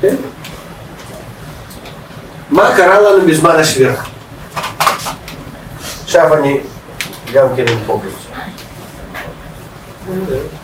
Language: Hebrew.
כן? מה קרה לנו בזמן השבירה? עכשיו אני גם כן עם פוקוס.